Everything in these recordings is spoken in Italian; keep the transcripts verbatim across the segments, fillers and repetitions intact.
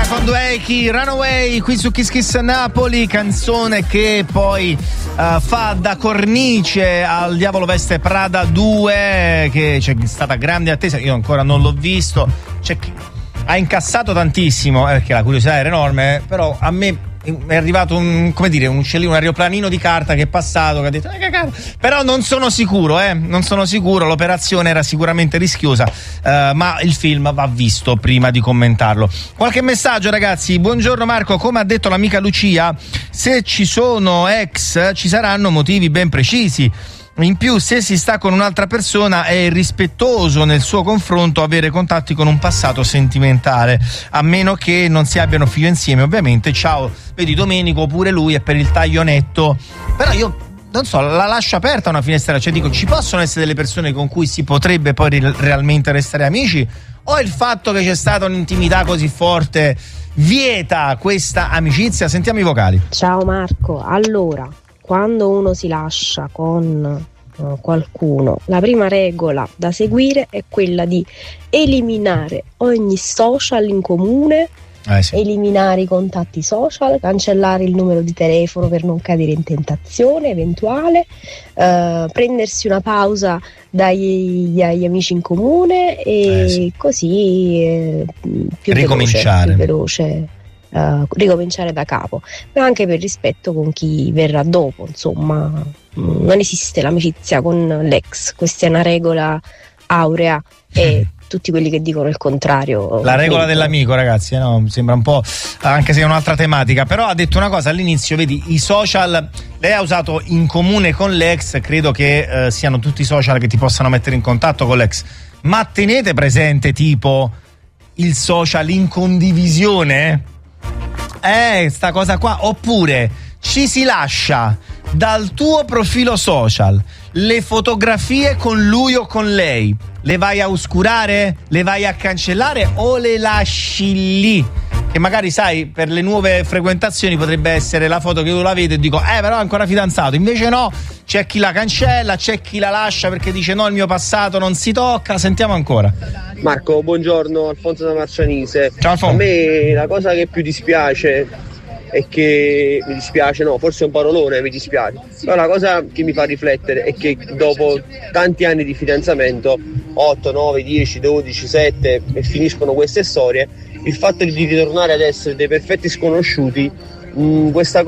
con Dwayne, Runaway qui su Kiss Kiss Napoli, canzone che poi uh, fa da cornice al Diavolo Veste Prada due, che c'è stata grande attesa, io ancora non l'ho visto, c'è chi ha incassato tantissimo, perché la curiosità era enorme, però a me è arrivato un, come dire, un uccellino, un aeroplanino di carta che è passato, che ha detto eh, cagata. Però non sono sicuro, eh, non sono sicuro, l'operazione era sicuramente rischiosa, uh, ma il film va visto prima di commentarlo. Qualche messaggio, ragazzi. Buongiorno Marco, come ha detto l'amica Lucia, se ci sono ex ci saranno motivi ben precisi. In più, se si sta con un'altra persona è irrispettoso nel suo confronto avere contatti con un passato sentimentale, a meno che non si abbiano figlio insieme, ovviamente. Ciao, vedi Domenico, pure lui è per il taglio netto. Però io non so, la lascio aperta una finestra, cioè dico, ci possono essere delle persone con cui si potrebbe poi realmente restare amici, o il fatto che c'è stata un'intimità così forte vieta questa amicizia? Sentiamo i vocali. Ciao Marco, allora, quando uno si lascia con uh, qualcuno, la prima regola da seguire è quella di eliminare ogni social in comune, eh sì. eliminare i contatti social, cancellare il numero di telefono per non cadere in tentazione eventuale, uh, prendersi una pausa dagli, dagli amici in comune e eh sì. così eh, più ricominciare. Veloce, più veloce. Uh, ricominciare da capo, ma anche per rispetto con chi verrà dopo, insomma. Non esiste l'amicizia con l'ex, questa è una regola aurea e tutti quelli che dicono il contrario la regola mentono. Dell'amico, ragazzi, eh, no? Sembra un po', anche se è un'altra tematica, però ha detto una cosa all'inizio, vedi, i social, lei ha usato in comune con l'ex, credo che eh, siano tutti i social che ti possano mettere in contatto con l'ex, ma tenete presente tipo il social in condivisione? Eh, sta cosa qua. Oppure ci si lascia dal tuo profilo social le fotografie con lui o con lei, le vai a oscurare, le vai a cancellare o le lasci lì? Che magari, sai, per le nuove frequentazioni potrebbe essere la foto che io la vedo e dico eh però è ancora fidanzato, invece no, c'è chi la cancella, c'è chi la lascia perché dice no, il mio passato non si tocca. Sentiamo ancora. Marco, buongiorno, Alfonso da Marcianise. Ciao Alfonso. A me la cosa che più dispiace è che mi dispiace, no, forse è un parolone, mi dispiace, però la cosa che mi fa riflettere è che dopo tanti anni di fidanzamento, otto, nove, dieci, dodici, sette, e finiscono queste storie, il fatto di ritornare ad essere dei perfetti sconosciuti, mh, questa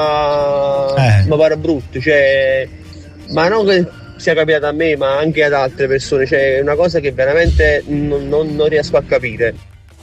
cosa eh. mi pare brutto, cioè, ma non che sia capitata a me, ma anche ad altre persone, cioè è una cosa che veramente non, non, non riesco a capire.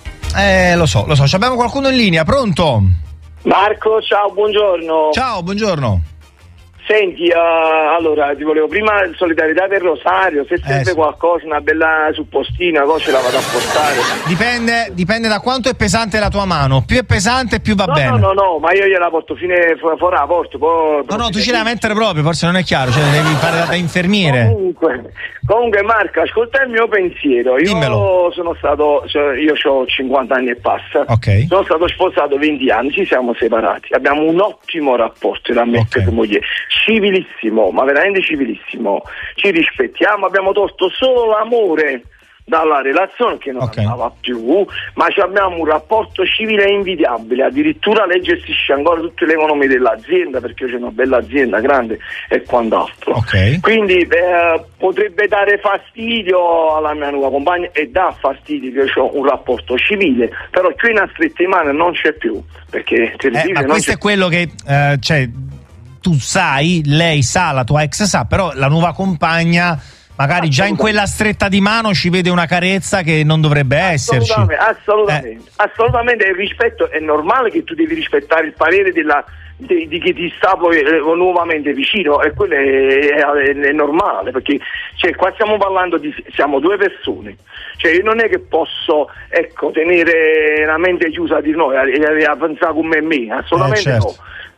Eh, lo so, lo so, abbiamo qualcuno in linea, pronto? Marco, ciao, buongiorno. Ciao, buongiorno. Senti, uh, allora ti volevo prima solidarietà per Rosario, se serve eh, sì. qualcosa, una bella suppostina, cosa ce la vado a portare. Dipende, dipende da quanto è pesante la tua mano, più è pesante più va no, bene. No, no, no, ma io gliela porto fino fu- fuori la porto. Poi, no, no, tu ce la mettere proprio, forse non è chiaro, cioè devi fare da, da infermiere. Comunque, comunque Marco, ascolta il mio pensiero. Io Dimmelo. sono stato, cioè, io ho cinquanta anni e passa. Ok. Sono stato sposato venti anni, ci siamo separati. Abbiamo un ottimo rapporto tra me okay. e moglie. Civilissimo, ma veramente civilissimo, ci rispettiamo, abbiamo tolto solo l'amore dalla relazione che non okay. andava più, ma abbiamo un rapporto civile invidiabile, addirittura lei gestisce ancora tutte le economie dell'azienda perché c'è una bella azienda grande e quant'altro, okay. quindi eh, potrebbe dare fastidio alla mia nuova compagna e dà fastidio che ho un rapporto civile, però qui in a strette mani non c'è più perché eh, ma questo è quello che eh, cioè tu sai, lei sa, la tua ex sa, però la nuova compagna magari già in quella stretta di mano ci vede una carezza che non dovrebbe esserci. Assolutamente, assolutamente, eh. assolutamente, il rispetto è normale che tu devi rispettare il parere della, di, di chi ti sta poi eh, nuovamente vicino e quello è, è, è normale perché cioè, qua stiamo parlando di siamo due persone, cioè io non è che posso ecco tenere la mente chiusa di noi a, a, a pensare come me, assolutamente eh, certo. no.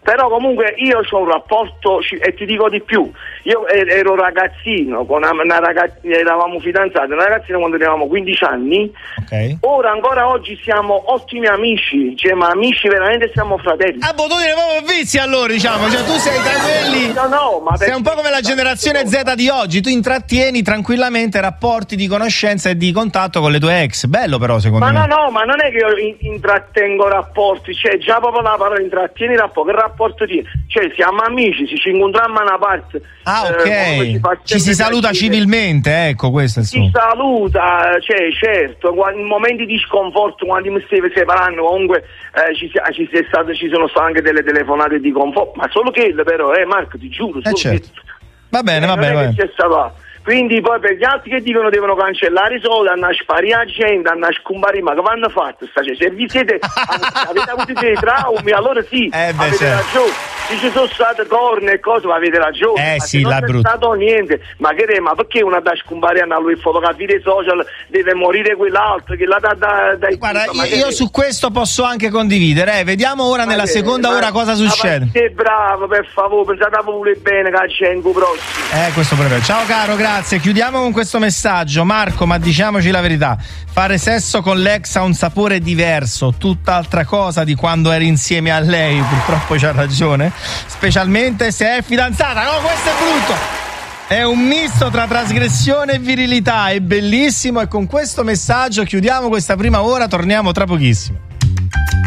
Però comunque io ho un rapporto, e ti dico di più, io ero ragazzino, con una, una ragazzina, eravamo fidanzati, una ragazzina quando avevamo quindici anni, okay. Ora ancora oggi siamo ottimi amici, cioè ma amici veramente, siamo fratelli. Ah, boh, tu ne avevo vizi allora, diciamo, cioè tu sei tra quelli, no, no, ma sei un po' come la generazione Z di oggi, tu intrattieni tranquillamente rapporti di conoscenza e di contatto con le tue ex, bello però secondo ma me. Ma no, no, ma non è che io in, intrattengo rapporti, cioè già proprio la parola intrattieni rapporti, che rapporto di, cioè siamo amici, ci incontriamo a una parte. Ah, ok, eh, ci, ci si saluta piacere. Civilmente, ecco, questo è il si suo. saluta, cioè certo, in momenti di sconforto, quando mi stai separando, comunque eh, ci, ci, è stato, ci sono state anche delle telefonate di conforto, ma solo che però, eh Marco, ti giuro, solo eh certo. che... Va bene, eh, va bene, va bene. C'è stato... Quindi poi per gli altri che dicono devono cancellare i soldi, hanno a sparire la gente, hanno a scomparire, ma che vanno fatto? Se vi siete avete avuto dei traumi, allora sì, eh beh, avete certo. ragione. Se ci sono state corna e cose, ma avete ragione. Eh ma sì, non là c'è brutto. stato niente. Ma che re, ma perché uno da scomparire a lui fotografie dei social, deve morire quell'altro, che là da, da, da Guarda, ma io, io su questo posso anche condividere, eh. Vediamo ora ma nella che, seconda ma, ora cosa succede. Ma sei bravo, per favore, pensate a voi bene che c'è in prossimo. Eh, questo proprio. Ciao caro, grazie. Chiudiamo con questo messaggio. Marco, ma diciamoci la verità, fare sesso con l'ex ha un sapore diverso, tutt'altra cosa di quando eri insieme a lei, purtroppo c'ha ragione, specialmente se è fidanzata. No, questo è brutto. È un misto tra trasgressione e virilità, è bellissimo, e con questo messaggio chiudiamo questa prima ora, torniamo tra pochissimo.